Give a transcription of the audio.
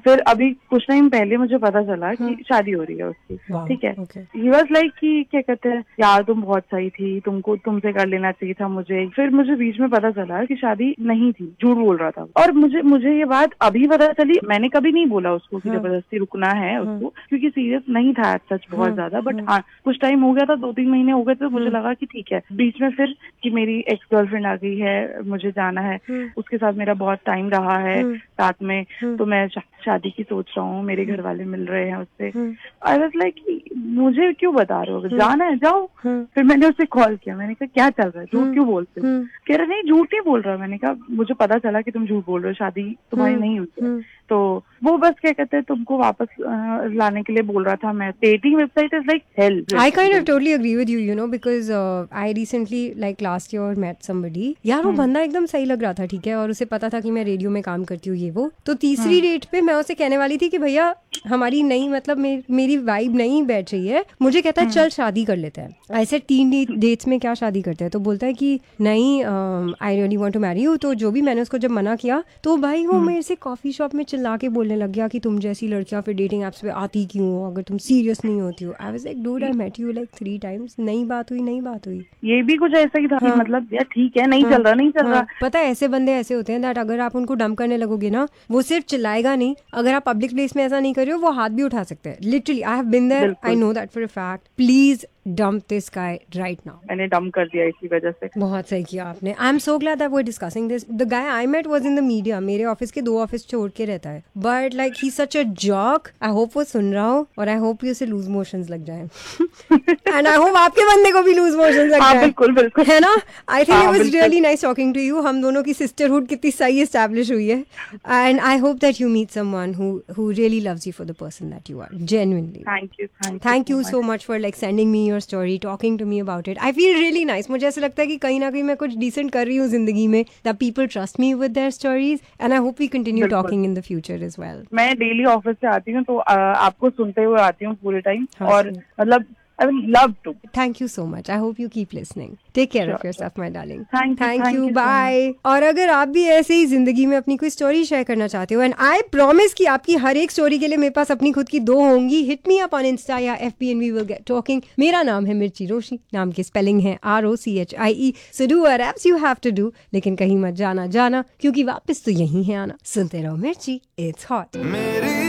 फिर अभी कुछ टाइम पहले मुझे पता चला कि शादी हो रही है उसकी, ठीक है। ही वाज लाइक कि क्या कहते हैं, यार तुम बहुत सही थी, तुमसे कर लेना चाहिए था मुझे। फिर मुझे बीच में पता चला कि शादी नहीं थी, झूठ बोल रहा था। और मुझे ये बात अभी पता चली। मैंने कभी नहीं बोला उसको कि जबरदस्ती रुकना है उसको, क्योंकि सीरियस नहीं था सच बहुत ज्यादा। बट हाँ, कुछ टाइम हो गया था, 2-3 महीने हो गए थे, मुझे लगा कि ठीक है। बीच में फिर कि मेरी एक्स गर्लफ्रेंड आ गई है, मुझे जाना है, उसके साथ मेरा बहुत टाइम रहा है साथ में, तो मैं शादी की सोच रहा हूँ, मेरे घर वाले मिल रहे हैं उससे। आई वाज लाइक मुझे क्यों बता रहे हो, जाना है जाओ। फिर मैंने उसे कॉल किया, मैंने कहा क्या चल रहा है, झूठ क्यों बोलते हो? कह रहा नहीं झूठ नहीं बोल रहा। मैंने कहा मुझे पता चला कि तुम झूठ बोल रहे हो, शादी तुम्हारी नहीं हुई है। तो वो बस क्या कहते हैं, तुमको वापस लाने के लिए बोल रहा था। मैं dating website is like hell. I kind of totally agree with you, you know, because I recently, like last year, met somebody. यार वो बंदा एकदम सही लग रहा था, ठीक है, और उसे पता था कि मैं रेडियो में काम करती हूँ, ये वो। तो तीसरी डेट पे मैं उसे कहने वाली थी कि भैया हमारी नहीं, मतलब मेरी वाइब नहीं बैठ रही है। मुझे कहता है चल शादी कर लेते हैं। ऐसे 3 डेट्स में क्या शादी करते हैं? तो बोलता है कि नहीं, I really want to marry you. तो जो भी मैंने उसको जब मना किया, तो भाई वो मेरे से कॉफी शॉप में चिल्ला के बोलने लग गया कि तुम जैसी लड़कियां फिर डेटिंग एप्स पे आती क्यों हो अगर तुम सीरियस नहीं होती हो। I was like dude, I met you like 3 times, नहीं बात हुई। ये भी कुछ ऐसा ही था कि मतलब यार ठीक है, नहीं चल रहा। पता है ऐसे बंदे ऐसे होते हैं दैट अगर आप उनको डंप करने लगोगे ना, वो सिर्फ चिल्लाएगा नहीं, अगर आप पब्लिक प्लेस में ऐसा नहीं कर रहे हो वो हाथ भी उठा सकते हैं। Literally I have been there, I know that for a fact. Please dump this guy right now. मैंने डंप कर दिया इसी वजह से। बहुत सही किया आपने। I am so glad that we are discussing this. The guy I met was in the media, मेरे ऑफिस के 2 ऑफिस छोड़ के रहता है, but like he such a Jacques. I hope वो सुन रहा हो और आई होप उसे लूज मोशंस लग जाए एंड आई होप आपके बंदे को भी लूज मोशंस लग जाए। बिल्कुल है ना। I think it was really nice talking to you. हम दोनों की सिस्टरहुड कितनी सही एस्टैब्लिश हुई है and I hope that you meet someone who really loves you for the person that you are, genuinely. Thank you so much for like sending me your story, talking to me about it. I feel really nice. मुझे ऐसा लगता है कि कहीं ना कहीं मैं कुछ decent कर रही हूँ जिंदगी में, that people trust me with their stories and I hope we continue talking in the future as well. मैं डेली ऑफिस से आती हूँ तो आपको सुनते हुए आती हूँ पूरे टाइम और मतलब I will love to. Thank you so much. I hope you keep listening. Take care of yourself, my darling. Thank you. Bye. और अगर आप भी ऐसे ही जिंदगी में अपनी कोई स्टोरी शेयर करना चाहते हो, एंड आई प्रॉमिस कि आपकी हर एक स्टोरी के लिए मेरे पास अपनी खुद की 2 होंगी, hit me up on Insta या FB and we will get talking. मेरा नाम है मिर्ची रोशी, नाम की स्पेलिंग है ROCHIE. So do whatever you have to do, लेकिन कहीं मत जाना क्योंकि वापस तो यही है आना। सुनते रहो मिर्ची, it's hot.